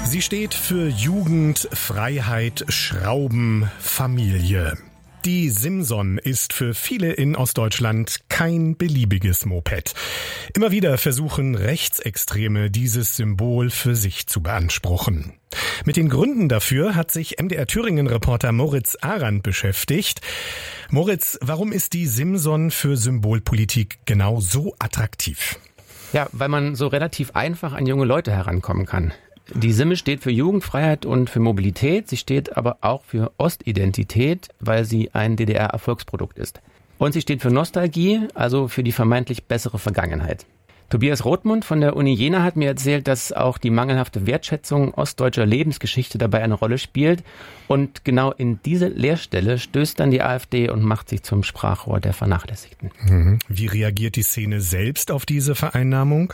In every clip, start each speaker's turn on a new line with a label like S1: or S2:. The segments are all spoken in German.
S1: Sie steht für Jugend, Freiheit, Schrauben, Familie. Die Simson ist für viele in Ostdeutschland kein beliebiges Moped. Immer wieder versuchen Rechtsextreme, dieses Symbol für sich zu beanspruchen. Mit den Gründen dafür hat sich MDR-Thüringen-Reporter Moritz Arendt beschäftigt. Moritz, warum ist die Simson für Symbolpolitik genau so attraktiv?
S2: Ja, weil man so relativ einfach an junge Leute herankommen kann. Die Simme steht für Jugendfreiheit und für Mobilität. Sie steht aber auch für Ostidentität, weil sie ein DDR-Erfolgsprodukt ist. Und sie steht für Nostalgie, also für die vermeintlich bessere Vergangenheit. Tobias Rothmund von der Uni Jena hat mir erzählt, dass auch die mangelhafte Wertschätzung ostdeutscher Lebensgeschichte dabei eine Rolle spielt. Und genau in diese Leerstelle stößt dann die AfD und macht sich zum Sprachrohr der Vernachlässigten.
S1: Wie reagiert die Szene selbst auf diese Vereinnahmung?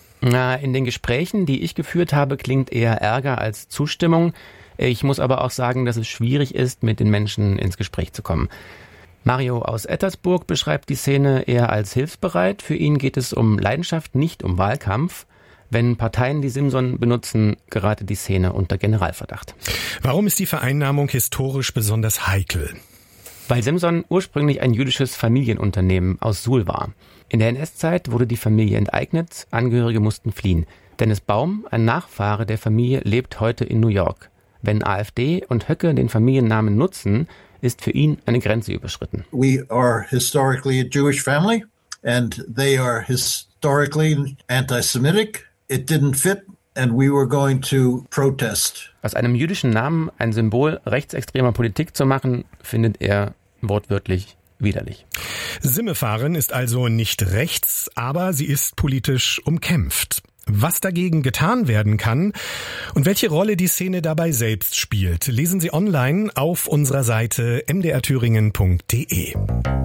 S2: In den Gesprächen, die ich geführt habe, klingt eher Ärger als Zustimmung. Ich muss aber auch sagen, dass es schwierig ist, mit den Menschen ins Gespräch zu kommen. Mario aus Ettersburg beschreibt die Szene eher als hilfsbereit. Für ihn geht es um Leidenschaft, nicht um Wahlkampf. Wenn Parteien die Simson benutzen, gerate die Szene unter Generalverdacht.
S1: Warum ist die Vereinnahmung historisch besonders heikel?
S2: Weil Simson ursprünglich ein jüdisches Familienunternehmen aus Suhl war. In der NS-Zeit wurde die Familie enteignet, Angehörige mussten fliehen. Dennis Baum, ein Nachfahre der Familie, lebt heute in New York. Wenn AfD und Höcke den Familiennamen nutzen, ist für ihn eine Grenze überschritten.
S3: We are historically a Jewish family and they are historically anti-Semitic. It didn't fit and we were going to protest.
S2: Aus einem jüdischen Namen ein Symbol rechtsextremer Politik zu machen, findet er wortwörtlich widerlich.
S1: Simmefahren ist also nicht rechts, aber sie ist politisch umkämpft. Was dagegen getan werden kann und welche Rolle die Szene dabei selbst spielt, lesen Sie online auf unserer Seite mdrthüringen.de.